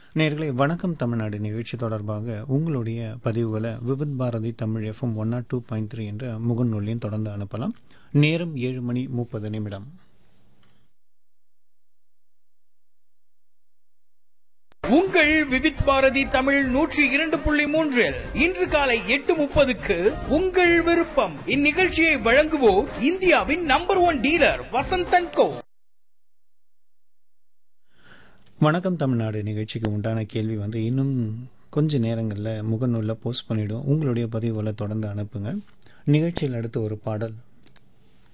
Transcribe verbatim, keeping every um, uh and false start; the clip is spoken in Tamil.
நேயர்களே வணக்கம் தமிழ்நாடு நிகழ்ச்சி தொடர்பாக உங்களுடைய பதிவுகளை Vividh Bharathi Tamil FM one not two point three என்ற முகநூலையும் தொடர்ந்து அனுப்பலாம். நேரம் ஏழு மணி முப்பது நிமிடம். உங்கள் விவித் பாரதி தமிழ் நூற்றி இரண்டு புள்ளி மூன்றில் இன்று காலை எட்டு முப்பதுக்கு உங்கள் விருப்பம் இந்நிகழ்ச்சியை வழங்குவோர் இந்தியாவின் நம்பர் ஒன் டீலர் வசந்தன் கோ. வணக்கம் தமிழ்நாடு நிகழ்ச்சிக்கு உண்டான கேள்வி வந்து இன்னும் கொஞ்ச நேரங்களில் முகநூலில் போஸ்ட் பண்ணிவிடும். உங்களுடைய பதிவுகளை தொடர்ந்து அனுப்புங்க. நிகழ்ச்சியில் அடுத்து ஒரு பாடல்